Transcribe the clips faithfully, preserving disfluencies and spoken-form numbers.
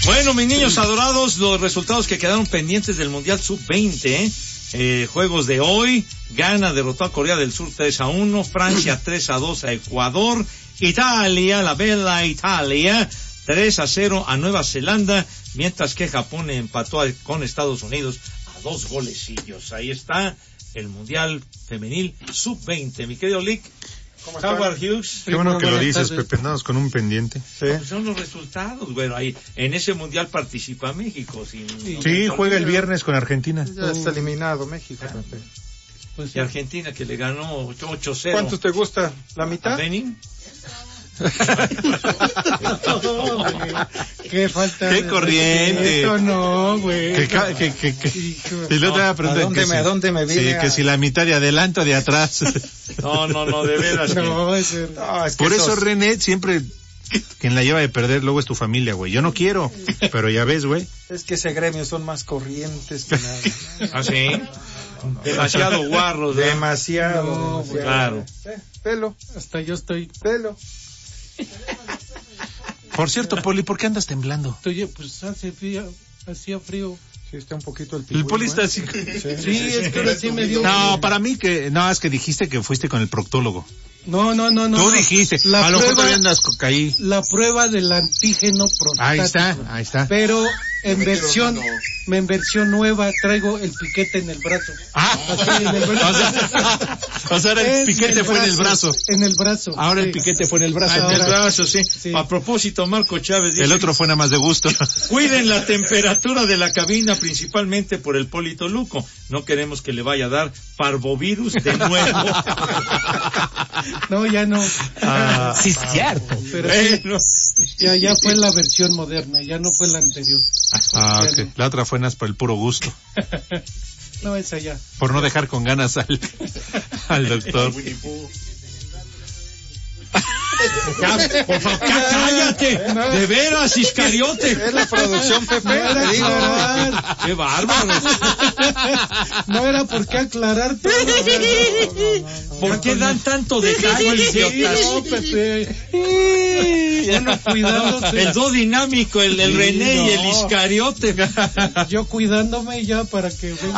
Bueno, mis niños adorados, los resultados que quedaron pendientes del Mundial sub veinte, ¿eh? Eh, juegos de hoy: Ghana derrotó a Corea del Sur tres a uno, Francia tres a dos a Ecuador, Italia, la bella Italia, tres a cero a Nueva Zelanda, mientras que Japón empató con Estados Unidos a dos golecillos. Ahí está el Mundial Femenil sub veinte. Mi querido Lick, Howard Hughes. Qué bueno que lo dices, Pepe, andamos con un pendiente. Sí. Pues son los resultados, bueno, ahí en ese Mundial participa México. Sin, sí, sí juega el viernes con Argentina. Ya está eliminado México, Pepe. Pues, y Argentina que le ganó ocho cero. ¿Cuántos te gusta? ¿La mitad? ¿A Benin? Qué falta. Qué corriente. Eso no, güey. Que, que, que, que, y luego te voy a preguntar. ¿A dónde, me, si, ¿a dónde me vine? Sí, a... que si la mitad de adelante o de atrás. No, no, no, de veras. No, que... es el... no, es que Por esos... eso, René, siempre quien la lleva de perder luego es tu familia, güey. Yo no quiero, pero ya ves, güey. Es que ese gremio son más corrientes que nada. ¿Ah, sí? Demasiado guarros, ¿no? Demasiado, no, demasiado. Claro. Eh, pelo. Hasta yo estoy... Pelo. Por cierto, Poli, ¿por qué andas temblando? Estoy, pues hace frío, hacía frío. Sí, está un poquito el El Poli está así. Sí, sí, es que ahora sí me dio... No, para mí que... No, es que dijiste que fuiste con el proctólogo. No, no, no, no. Tú no. dijiste. La a lo mejor prueba, todavía andas ahí. La prueba del antígeno prostático. Ahí está, ahí está. Pero en versión, en versión nueva traigo el piquete en el brazo. Ah, así, en el brazo. O sea, o sea, el piquete el fue en el brazo. En el brazo. Ahora sí. el piquete fue en el brazo. Ah, en el brazo, sí. sí. A propósito, Marco Chávez dice... El otro fue nada más de gusto. Cuiden la temperatura de la cabina, principalmente por el Polito Luco. No queremos que le vaya a dar parvovirus de nuevo. No, ya no. Ah, sí, cierto. Pero bueno. sí, ya, ya fue la versión moderna, ya no fue la anterior. Ah, ya ok. no. La otra fue nada por el puro gusto. No, esa ya. Por no dejar con ganas al, al doctor. Ya, por favor, ya, cállate. De veras, Iscariote. Es la producción, Pepe. No era te digo. aclarar. Qué bárbaro. No era por qué aclarar todo. No, no, no, ¿Por qué dan tanto detalle, idiotas? No, Pepe. Uno cuidándose. El do dinámico, el, el Sí, René no. y el Iscariote. Yo cuidándome ya para que venga.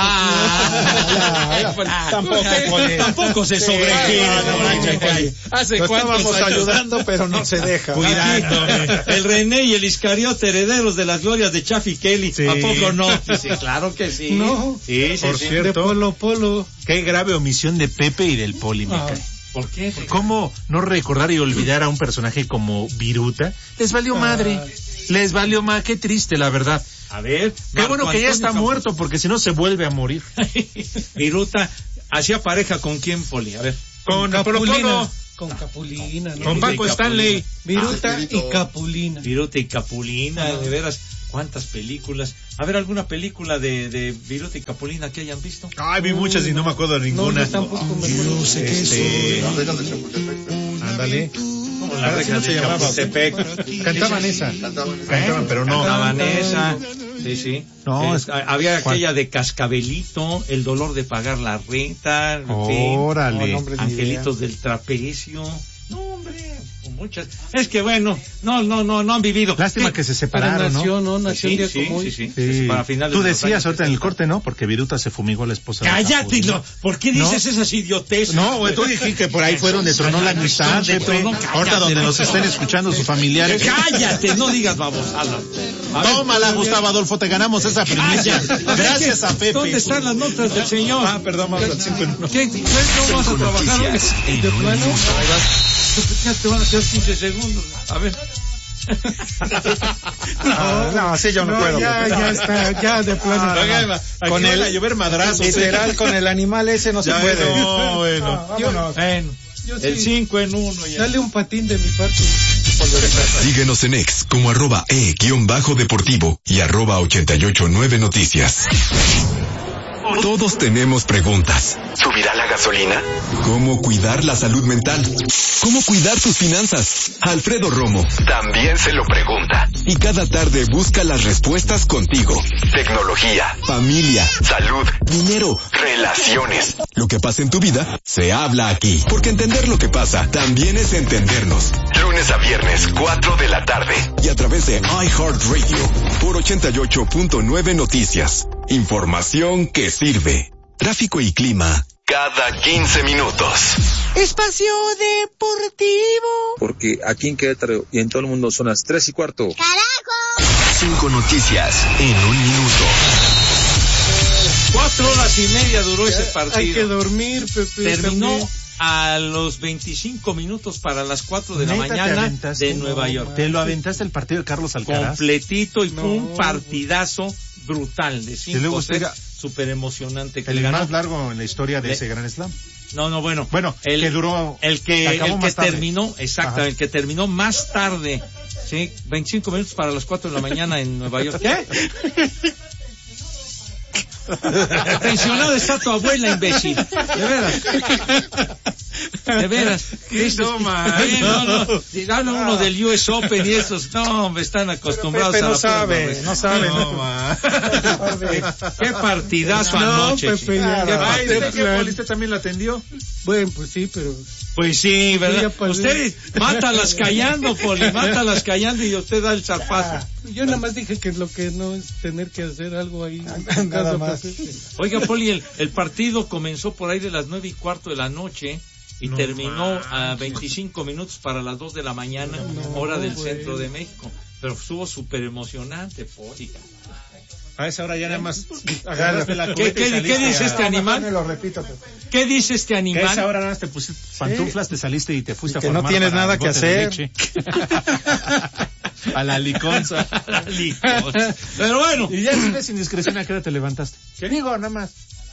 Ah, Ya, ya, tampoco, Poli. Tampoco se sobregira. no, no, no, ¿Hace Lo cuántos estábamos años? ayudando, pero no se deja. Cuidándome. El René y el Iscariote, herederos de las glorias de Chaffy Kelly. Sí. ¿A poco no? Sí, claro que sí. No. Sí, sí, Por sí. cierto. De Polo Polo. Qué grave omisión de Pepe y del Poli, me Ah. cae. ¿Por qué? ¿Cómo no recordar y olvidar a un personaje como Viruta? Les valió madre. Les valió más. Qué triste, la verdad. A ver. Qué bueno que ya está Campos. muerto, porque si no se vuelve a morir. Viruta, ¿hacía pareja con quién, Poli? A ver. Con Capulina. Polo. Con Capulina, ¿no? Con Paco Stanley. Viruta y Capulina. Viruta y Capulina, de veras, cuántas películas. A ver, ¿alguna película de, de Viruta y Capulina que hayan visto? Ay, vi muchas y no me acuerdo de No, ninguna. yo tampoco me acuerdo. Este, ándale. Como Ah, la sí, no se llamaba. Chapultepec. Cantaban esa. Cantaban, pero no. Cantaban esa. Sí, sí. No, Eh, es- había ¿cuál? aquella de Cascabelito, El dolor de pagar la renta, en fin, Órale. No, no, hombre, ni Angelitos del trapecio. No, hombre, con muchas. Es que bueno, no, no, no, no han vivido. Lástima ¿Qué? que se Pero separaron, nació, ¿no? ¿no? Nació Sí, un día sí, como hoy. sí, sí, Sí. sí, para finales Tú de los decías años ahorita en el setenta. corte, ¿no? Porque Viruta se fumigó a la esposa de Cállate, Capulina. no, ¿por qué dices esas idioteces? No, güey, tú dijiste que por ahí fue donde tronó la amistad, Donde Pepe. tronó, Ahorita cállate, donde no. nos estén escuchando sus familiares. Cállate, no digas babosadas. A ver, Tómala, Gustavo Adolfo, te ganamos esa primicia. cállate. Gracias a Pepe. ¿Dónde están las notas del señor? Ah, perdón, vamos al cinco en uno. ¿Qué? ¿Qué? ¿Cómo vas a trabajar hoy? Noticias De plano. Ya te van a quedar quince segundos. A ver. Ah, no, sí, yo no, No, puedo. ya, ya está, ya de plano. Ah, Oiga, aquí Con van el- a llover madrazos. ¿eh? Literal, con el animal ese no se Ya, puede. no, bueno. Ah, vámonos. Bueno, Yo el sí. cinco en uno ya. Dale un patín de mi parte. Síguenos en X como arroba e guión bajo deportivo y arroba ochenta y ocho nueve noticias. Todos tenemos preguntas. ¿Subirá la gasolina? ¿Cómo cuidar la salud mental? ¿Cómo cuidar tus finanzas? Alfredo Romo también se lo pregunta. Y cada tarde busca las respuestas contigo. Tecnología, familia, salud, dinero, relaciones. Lo que pasa en tu vida, se habla aquí. Porque entender lo que pasa, también es entendernos. Lunes a viernes, cuatro de la tarde. Y a través de iHeartRadio, por ochenta y ocho punto nueve Noticias. Información que sirve. Tráfico y clima, cada quince minutos. Espacio Deportivo. Porque aquí en Querétaro y en todo el mundo son las tres y cuarto. ¡Carajo! Cinco noticias en un minuto. Cuatro horas y media duró ese partido. Hay que dormir, Pepe. Terminó también. a los veinticinco minutos para las cuatro de la ¿Neta te mañana aventaste? de Nueva No, York. Te lo aventaste el partido de Carlos Alcaraz. Completito y fue No, un partidazo brutal de Y cinco luego sets, usted- súper emocionante que El le ganó. más largo en la historia de Le- ese Gran Slam. No, no, bueno. Bueno, el, que duró- El que, que acabó el que más tarde. terminó, exacto, Ajá. el que terminó más tarde. Sí, veinticinco minutos para las cuatro de la mañana en Nueva York. ¿Qué? Pensionado está tu abuela, imbécil. De veras. De veras. No, man. Sí, no, no. Si habla uno del U S Open y esos, no, hombre, están acostumbrados Pepe a no la pura sabe, barbaridad. no sabe. No, man. Qué partidazo No, anoche. Pepe, chico. ya. Qué Ay, partidazo. ¿usted qué, Poli? ¿Usted también la atendió? Bueno, pues sí, pero... Pues sí, Ya ¿verdad? pasé. Ustedes mátalas callando, Poli, mátalas callando y usted da el zarpazo. Yo nada más dije que lo que no es tener que hacer algo ahí. en Nada casa, más. Pepe. Oiga, Poli, el, el partido comenzó por ahí de las nueve y cuarto de la noche y No terminó a manches. veinticinco minutos para las dos de la mañana, No, hora del güey. centro de México. Pero estuvo súper emocionante, Poli. A esa hora ya nada más agarraste la ¿Qué, cubeta y qué, saliste qué dice a- este Me animal? lo repito, Pepe. ¿Qué dice este Que a esa animal? hora nada más te pusiste pantuflas, te saliste y te fuiste Y que a no formar tienes para nada el que bote de hacer. leche. A la liconza. La liconza. Pero bueno. Y ya si ves indiscreción, ¿a qué hora te levantaste? ¿Qué digo? Nada más.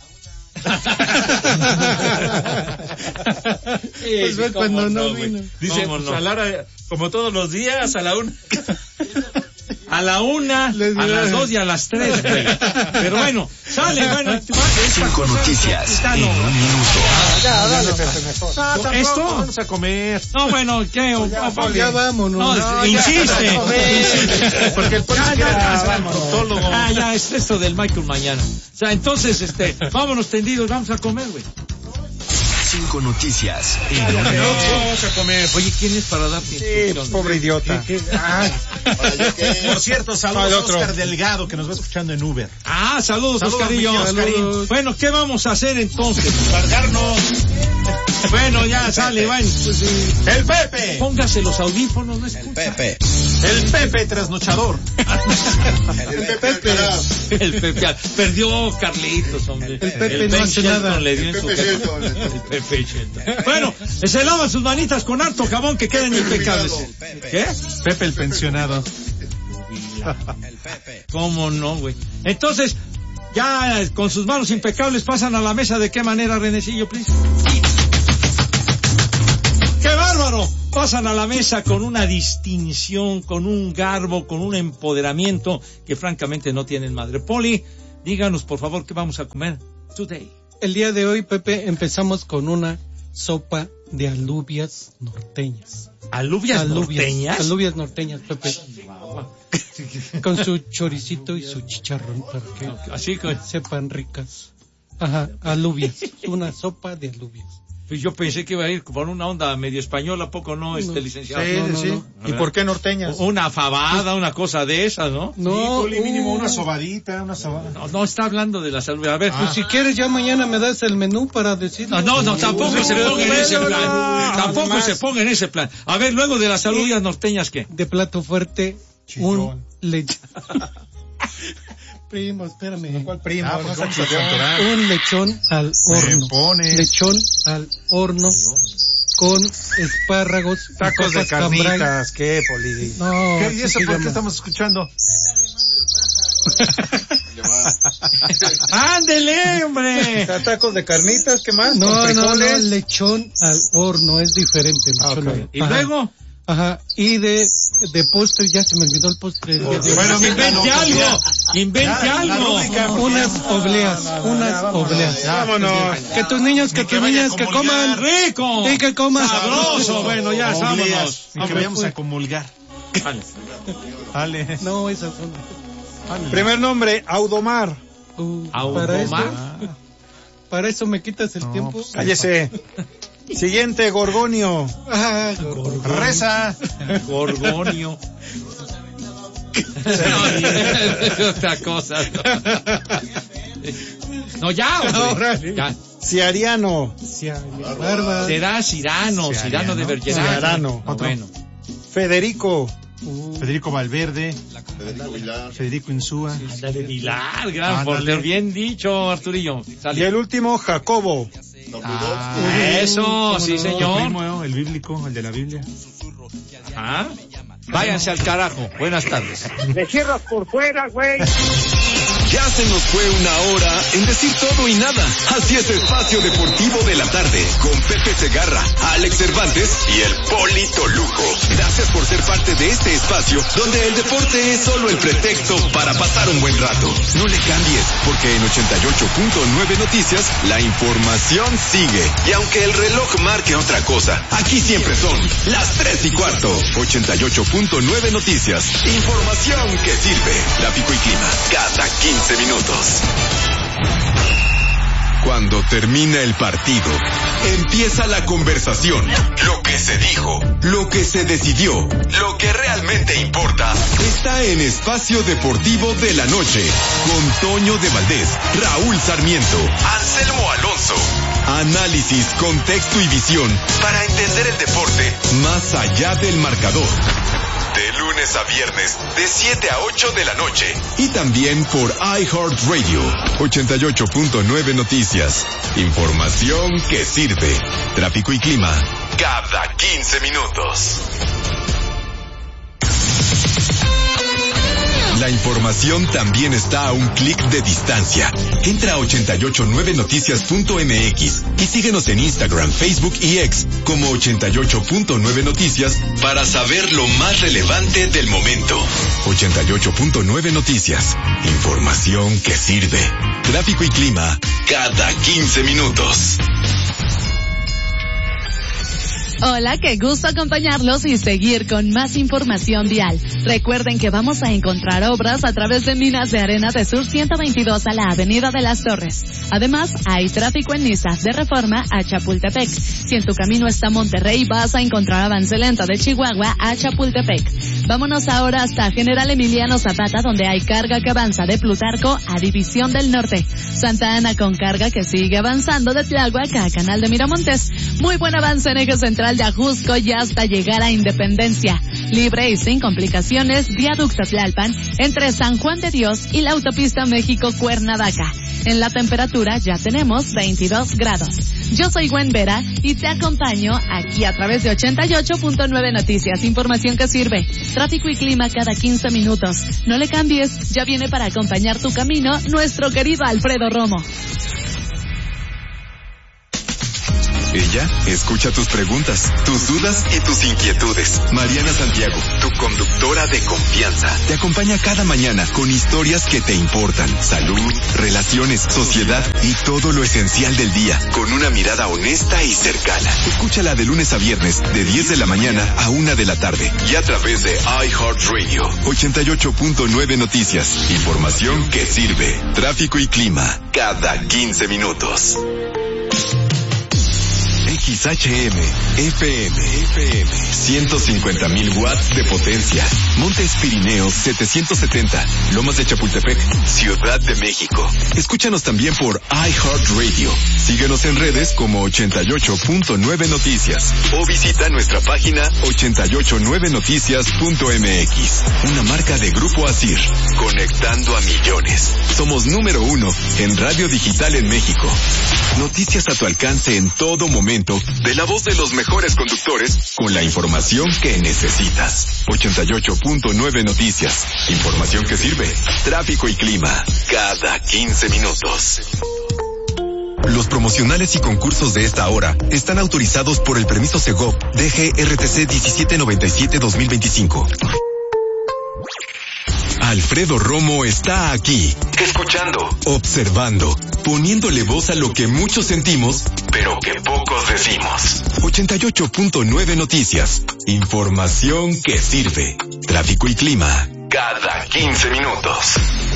Pues fue ¿cómo cuando no güey? vino. Dice, ¿Cómo pues no? a la hora, como todos los días, a la una. A la una, Les a diré. las dos y a las tres, güey. Pero bueno, sale, bueno. Cinco noticias en un minuto. Ya, dale, Pepe, mejor. No, tampoco, ¿Esto? vamos a comer. No, bueno, ¿qué? ya, Poli? Ya vámonos. No, No, insiste. Insiste. Porque el Poli Ya, quiere ya, alcanzar al vámonos. proctólogo. Ah, ya, es esto del Michael mañana. O sea, entonces, este, vámonos tendidos, vamos a comer, güey. Cinco noticias en un No, minuto. vamos a comer. Oye, ¿quién es para darte Sí, instrucciones? pobre idiota. Ay, Por cierto, No, saludos el a otro. Oscar Delgado, que nos va escuchando en Uber. Ah, saludos, Saludos, Oscarillo. mi querido Oscarín. Saludos. Bueno, ¿qué vamos a hacer entonces? Cargarnos. Bueno, ya sale, bueno. Pues, sí. El Pepe. Póngase los audífonos, no escucha. El Pepe trasnochador. El Pepe. El Pepe perdió Carlitos, hombre. El Pepe Ben no hace Shelton nada. le dio en su El Pepe Shelton. Bueno, se lavan sus manitas con harto jabón que queden impecables. ¿Qué? Pepe el pensionado. ¿Cómo no, güey? Entonces, ya con sus manos impecables pasan a la mesa. ¿De qué manera, Renecillo, please? ¡Qué bárbaro! Pasan a la mesa con una distinción, con un garbo, con un empoderamiento que francamente no tienen madre. Poli, díganos por favor qué vamos a comer today. el día de hoy, Pepe, empezamos con una sopa de alubias norteñas. ¿Alubias, norteñas? Alubias norteñas, Pepe. Con su choricito y su chicharrón para que Así que sepan ricas. Ajá, alubias. Una sopa de alubias. pues yo pensé que iba a ir por una onda medio española, ¿a poco no, este No. licenciado? Sí, No, no, sí. no. ¿Y por qué norteñas? Una fabada, una cosa de esas, ¿no? No, Poli, mínimo uh, una sobadita, una sobada. No, no está hablando de la salud. A ver, Pues si quieres ya mañana me das el menú para decirlo. No, no, no, tampoco Uh, se ponga en ese no, plan. no, Tampoco nomás. se ponga en ese plan. A ver, luego de las alubias norteñas, ¿qué? De plato fuerte, un Chillón. lechón. Primo, espérame. ¿Cuál primo? Ah, No pues seas vamos a chillón. santorar. Un lechón al horno. pones. Lechón al horno con espárragos y Tacos de papas cambray. carnitas, ¿qué, Poli? No, ¿Qué, así ¿Y eso se por llama. qué estamos escuchando? ¡Ándele, hombre! Tacos de carnitas, ¿qué más? No, ¿Con no, no, frijoles? lechón al horno, es diferente. Ah, lechón ok. al- Y Ajá, luego, Ajá, y de, de postre, ya se me olvidó el postre. el día de hoy. Bueno, mi- invente algo, invente Ya, la algo. rúbrica. Unas obleas, unas ya, vámonos, obleas. ya, vámonos. Que tus niños, que Ni que tus vaya niñas a que comulgar. coman. ¡Rico! Sí, que coman. ¡Sabroso! Bueno, ya, vámonos. Ni que vayamos a comulgar. Vale. Ale. No, esas son. Primer nombre, Audomar. Uh, para eso, Audomar. para eso me quitas el No, tiempo. pues, Cállese. Siguiente, Gorgonio. Ah, gorgonio. Reza. Gorgonio. No, otra cosa. No, no ya, hombre. Órale. Ya. Ciariano. Sí, ay, barba. Será Cirano, Cirano de Bergerac. Cirano. Ah, bueno. Federico. Uh, Federico Valverde. Federico Insúa. Ándale, Vilar, gran Ándale. portero. Bien dicho, Arturillo. Y Sale. el último, Jacobo. Ah, Eso, sí, el señor. primo, el bíblico, el de la Biblia. ¿Ah? Váyanse al carajo. Buenas tardes. Me cierras por fuera, güey. Ya se nos fue una hora en decir todo y nada. Así es Espacio Deportivo de la Tarde con Pepe Segarra, Alex Cervantes y el Polito Luco. Gracias por ser parte de este espacio donde el deporte es solo el pretexto para pasar un buen rato. No le cambies, porque en ochenta y ocho punto nueve Noticias la información sigue. Y aunque el reloj marque otra cosa, aquí siempre son las tres y cuarto. ochenta y ocho punto nueve Noticias. Información que sirve. Tráfico y clima cada quince minutos. Cuando termina el partido, empieza la conversación. Lo que se dijo, lo que se decidió, lo que realmente importa, está en Espacio Deportivo de la Noche, con Toño de Valdés, Raúl Sarmiento, Anselmo Alonso. Análisis, contexto y visión para entender el deporte más allá del marcador. De lunes a viernes, de siete a ocho de la noche. Y también por iHeartRadio, ochenta y ocho punto nueve Noticias. Información que sirve. Tráfico y clima, cada quince minutos. La información también está a un clic de distancia. Entra a ochenta y ocho nueve noticias punto m x y síguenos en Instagram, Facebook y X como ochenta y ocho punto nueve Noticias para saber lo más relevante del momento. ochenta y ocho punto nueve Noticias. Información que sirve. Tráfico y clima cada quince minutos. Hola, qué gusto acompañarlos y seguir con más información vial. Recuerden que vamos a encontrar obras a través de Minas de Arena de Sur ciento veintidós a la Avenida de las Torres. Además, hay tráfico en Niza de Reforma a Chapultepec. Si en tu camino está Monterrey, vas a encontrar avance lento de Chihuahua a Chapultepec. Vámonos ahora hasta General Emiliano Zapata, donde hay carga que avanza de Plutarco a División del Norte. Santa Ana con carga que sigue avanzando de Tláhuac a Canal de Miramontes. Muy buen avance en eje central de Ajusco y hasta llegar a Independencia. Libre y sin complicaciones, viaducto Tlalpan entre San Juan de Dios y la autopista México-Cuernavaca. En la temperatura ya tenemos veintidós grados. Yo soy Gwen Vera y te acompaño aquí a través de ochenta y ocho punto nueve Noticias. Información que sirve. Tráfico y clima cada quince minutos. No le cambies, ya viene para acompañar tu camino nuestro querido Alfredo Romo. Ella escucha tus preguntas, tus dudas y tus inquietudes. Mariana Santiago, tu conductora de confianza, te acompaña cada mañana con historias que te importan. Salud, relaciones, sociedad y todo lo esencial del día, con una mirada honesta y cercana. Escúchala de lunes a viernes, de diez de la mañana a una de la tarde. Y a través de iHeartRadio, ochenta y ocho punto nueve Noticias. Información que sirve. Tráfico y clima, cada quince minutos. X H M, F M, F M, ciento cincuenta mil watts de potencia. Montes Pirineos setecientos setenta, Lomas de Chapultepec, Ciudad de México. Escúchanos también por iHeartRadio. Síguenos en redes como ochenta y ocho punto nueve Noticias o visita nuestra página ochenta y ocho nueve noticias punto m x. Una marca de Grupo Asir, conectando a millones. Somos número uno en radio digital en México. Noticias a tu alcance en todo momento, de la voz de los mejores conductores, con la información que necesitas. ochenta y ocho punto nueve Noticias. Información que sirve. Tráfico y clima, cada quince minutos. Los promocionales y concursos de esta hora están autorizados por el permiso Segov D G R T C diecisiete noventa y siete dos mil veinticinco. Alfredo Romo está aquí, escuchando, observando poniéndole voz a lo que muchos sentimos, pero que pocos decimos. ochenta y ocho punto nueve Noticias. Información que sirve. Tráfico y clima cada quince minutos.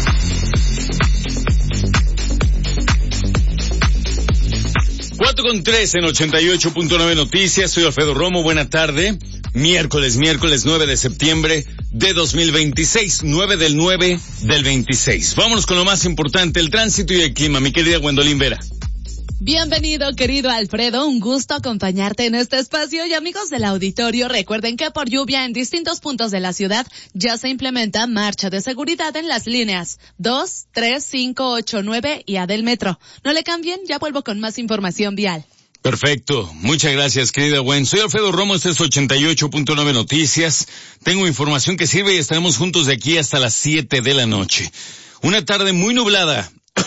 cuatro con tres en ochenta y ocho punto nueve Noticias. Soy Alfredo Romo. Buena tarde. Miércoles, miércoles nueve de septiembre de dos mil veintiséis. nueve del nueve del veintiséis. Vámonos con lo más importante, el tránsito y el clima. Mi querida Gwendolyn Vera. Bienvenido, querido Alfredo, un gusto acompañarte en este espacio. Y amigos del auditorio, recuerden que por lluvia en distintos puntos de la ciudad ya se implementa marcha de seguridad en las líneas dos, tres, cinco, ocho, nueve y A del metro. No le cambien, ya vuelvo con más información vial. Perfecto, muchas gracias, querida Gwen. Soy Alfredo Romo, este es ochenta y ocho punto nueve Noticias. Tengo información que sirve y estaremos juntos de aquí hasta las siete de la noche. Una tarde muy nublada.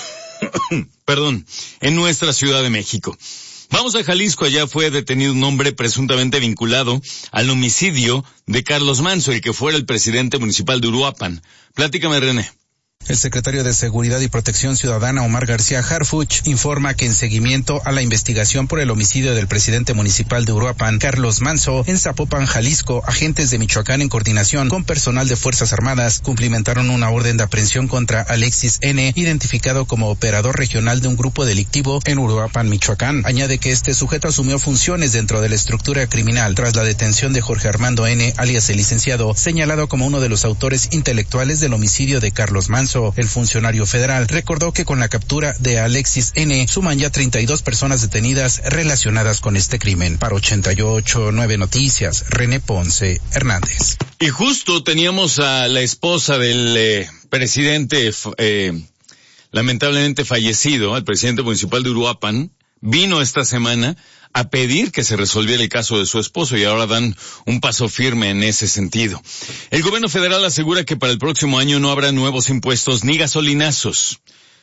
Perdón, en nuestra Ciudad de México. Vamos a Jalisco, allá fue detenido un hombre presuntamente vinculado al homicidio de Carlos Manso, el que fuera el presidente municipal de Uruapan. Platícame, René. El secretario de Seguridad y Protección Ciudadana, Omar García Harfuch, informa que en seguimiento a la investigación por el homicidio del presidente municipal de Uruapan, Carlos Manso, en Zapopan, Jalisco, agentes de Michoacán en coordinación con personal de Fuerzas Armadas cumplimentaron una orden de aprehensión contra Alexis N., identificado como operador regional de un grupo delictivo en Uruapan, Michoacán. Añade que este sujeto asumió funciones dentro de la estructura criminal tras la detención de Jorge Armando N., alias el licenciado, señalado como uno de los autores intelectuales del homicidio de Carlos Manso. El funcionario federal recordó que con la captura de Alexis N. suman ya treinta y dos personas detenidas relacionadas con este crimen. Para ochenta y ocho punto nueve Noticias, René Ponce Hernández. Y justo teníamos a la esposa del eh, presidente eh, lamentablemente fallecido, el presidente municipal de Uruapan, vino esta semana a pedir que se resolviera el caso de su esposo y ahora dan un paso firme en ese sentido. El gobierno federal asegura que para el próximo año no habrá nuevos impuestos ni gasolinazos.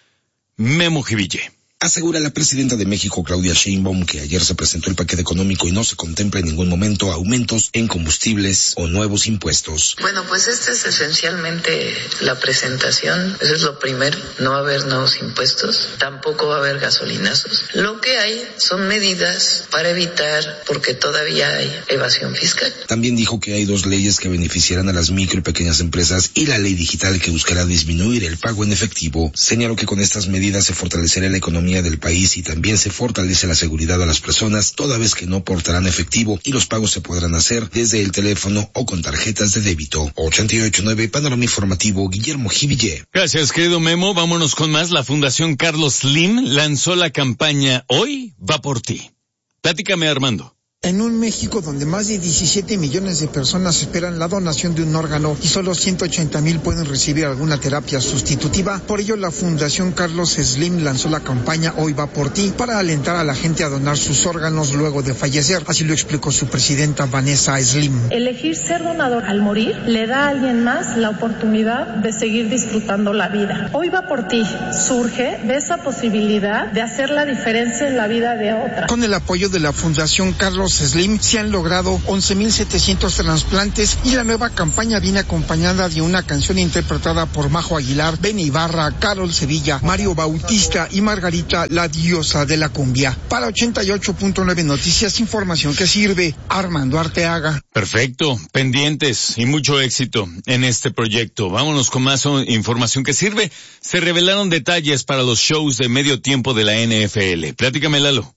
Memo Jiville. Asegura la presidenta de México, Claudia Sheinbaum, que ayer se presentó el paquete económico y no se contempla en ningún momento aumentos en combustibles o nuevos impuestos. Bueno, pues esta es esencialmente la presentación. Eso es lo primero. No va a haber nuevos impuestos. Tampoco va a haber gasolinazos. Lo que hay son medidas para evitar, porque todavía hay evasión fiscal. También dijo que hay dos leyes que beneficiarán a las micro y pequeñas empresas y la ley digital que buscará disminuir el pago en efectivo. Señaló que con estas medidas se fortalecerá la economía del país y también se fortalece la seguridad a las personas, toda vez que no portarán efectivo y los pagos se podrán hacer desde el teléfono o con tarjetas de débito. ochenta y ocho punto nueve Panorama Informativo, Guillermo Jiville. Gracias, querido Memo. Vámonos con más. La Fundación Carlos Slim lanzó la campaña Hoy va por ti. Platícame, Armando. En un México donde más de diecisiete millones de personas esperan la donación de un órgano y solo ciento ochenta mil pueden recibir alguna terapia sustitutiva, por ello la Fundación Carlos Slim lanzó la campaña Hoy va por ti para alentar a la gente a donar sus órganos luego de fallecer. Así lo explicó su presidenta Vanessa Slim. Elegir ser donador al morir le da a alguien más la oportunidad de seguir disfrutando la vida. Hoy va por ti surge de esa posibilidad de hacer la diferencia en la vida de otra. Con el apoyo de la Fundación Carlos Slim se han logrado once mil setecientos trasplantes y la nueva campaña viene acompañada de una canción interpretada por Majo Aguilar, Beni Ibarra, Carol Sevilla, Mario Bautista y Margarita, la diosa de la cumbia. Para ochenta y ocho punto nueve Noticias, información que sirve, Armando Arteaga. Perfecto, pendientes y mucho éxito en este proyecto. Vámonos con más información que sirve. Se revelaron detalles para los shows de medio tiempo de la N F L. Platícame, Lalo.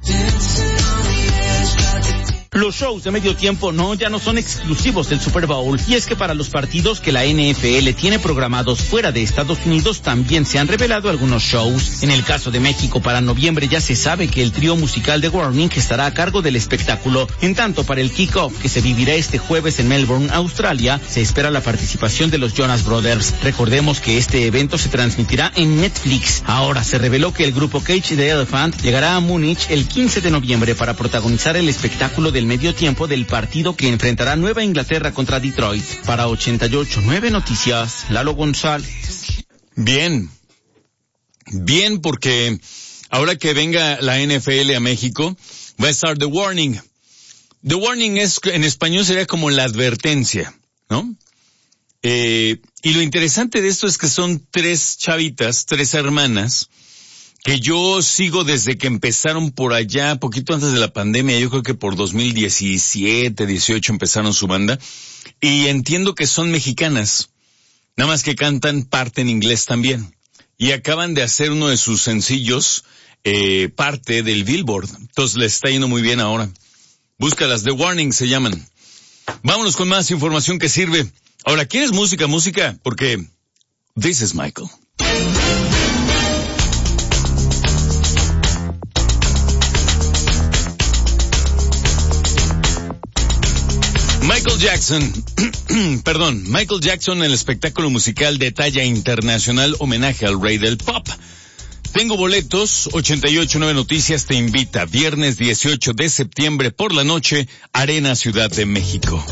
Los shows de medio tiempo no, ya no son exclusivos del Super Bowl, y es que para los partidos que la N F L tiene programados fuera de Estados Unidos también se han revelado algunos shows. En el caso de México, para noviembre ya se sabe que el trío musical de Warning estará a cargo del espectáculo. En tanto, para el kickoff que se vivirá este jueves en Melbourne, Australia, se espera la participación de los Jonas Brothers. Recordemos que este evento se transmitirá en Netflix. Ahora se reveló que el grupo Cage the Elephant llegará a Múnich el quince de noviembre para protagonizar el espectáculo del medio tiempo del partido que enfrentará Nueva Inglaterra contra Detroit. Para ochenta y ocho punto nueve Noticias, Lalo González. Bien, bien, porque ahora que venga la N F L a México, va a estar The Warning. The Warning es, en español sería como la advertencia, ¿no? Eh, y lo interesante de esto es que son tres chavitas, tres hermanas, que yo sigo desde que empezaron por allá, poquito antes de la pandemia, yo creo que por dos mil diecisiete, dieciocho empezaron su banda, y entiendo que son mexicanas, nada más que cantan parte en inglés también, y acaban de hacer uno de sus sencillos, eh, parte del Billboard, entonces les está yendo muy bien ahora. Búscalas, The Warning se llaman. Vámonos con más información que sirve. Ahora, ¿quieres música, música? Porque this is Michael. Michael Jackson, perdón, Michael Jackson en el espectáculo musical de talla internacional homenaje al rey del pop. Tengo boletos, ochenta y ocho nueve Noticias te invita, viernes dieciocho de septiembre por la noche, Arena Ciudad de México.